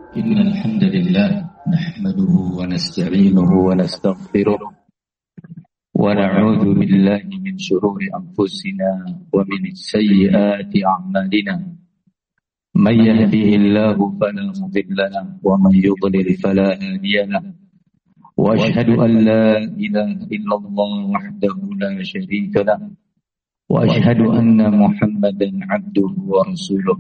إن الحمد لله نحمده ونستعينه ونستغفره ونعوذ بالله من شرور أنفسنا ومن سيئات أعمالنا. من يهده الله فلا مضل له ومن يضلل فلا هادي له، وأشهد أن لا إله إلا الله وحده لا شريك له، وأشهد أن محمدا عبده ورسوله.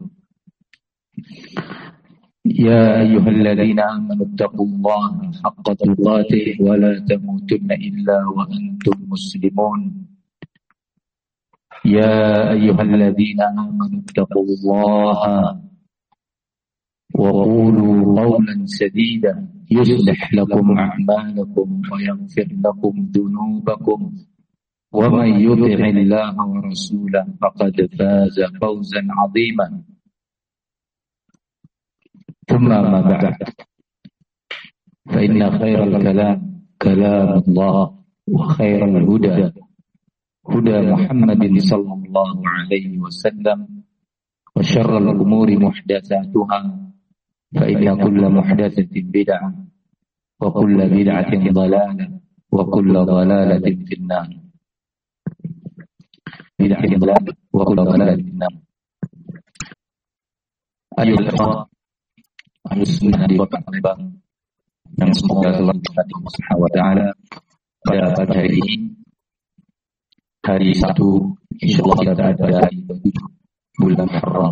يا أيها الذين آمنوا اتقوا الله حق تقاته ولا تموتن إلا وأنتم مسلمون. يا أيها الذين آمنوا اتقوا الله وقولوا قولا سديدا يصلح لكم أعمالكم ويغفر لكم ذنوبكم، ومن يطع الله ورسوله فقد فاز فوزا عظيما. ثم ما بعد، فإن خير الكلام كلام الله، وخير الهدى هدى محمد صلى الله عليه وسلم، وشر الأمور محدثاتها، فإن كل محدثة بدعة، وكل بدعة ضلالة، وكل ضلالة في النار. بدعة ضلالة وكل ضلالة في النار. أيها الأخوة Al-Sunnah di Kota Palembang yang semoga selalu berkati Allah Subhanahu wa Ta'ala, pada pagi hari ini, hari Sabtu, insyaallah kita berada pada hari 7 bulan Muharram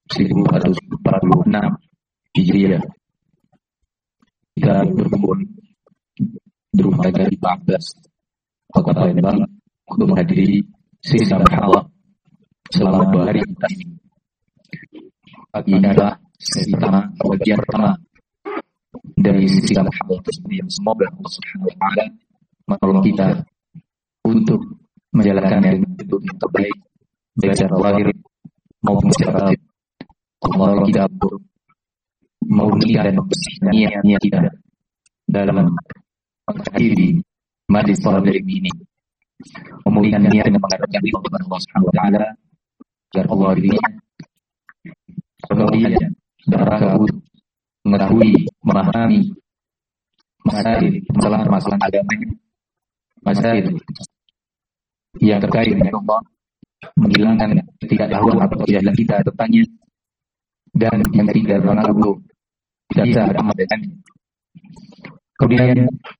1446 Hijriah. Kita berkumpul di rumah dari Pak Abbas, Kota Palembang, untuk menghadiri sisa berhala selama 2 hari ini. Pagi ini adalah sesi pertama, bagian pertama dari sisi al-hadar tersebut, yang semoga Allah Subhanahu wa Ta'ala menolong kita untuk menjalankan yang terbaik, baik secara lahir maupun secara batin. Allah menolong kita untuk memurnikan dan membersihkan niat-niat kita dalam menghadiri majlis salat ini, memurnikan niat dengan mengharapkan ridha kepada Allah Subhanahu wa Ta'ala, agar Allah ridha kemudian berangkat untuk mengetahui, memahami masalah-masalah agama, masalah yang terkait dengan Allah, menghilangkan ketidaktahuan atau kejahilan kita tentangnya, dan yang tidak mengganggu kita bisa beramal dengannya. Kemudian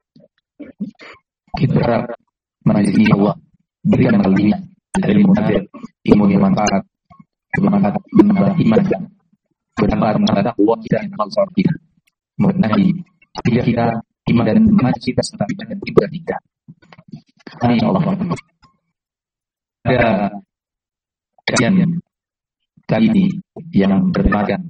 kita berharap majlis ini Allah berikan kepada ilmu nafi', ilmu yang manfaat, bermanfaat menambah iman dan bermanfaat menambah takwa kita dan amal saleh kita, memenuhi akidah kita, iman dan iman kita, serta ibadah dan ibadah kita. Amin ya Allah. Pada kajian kali ini yang bertemakan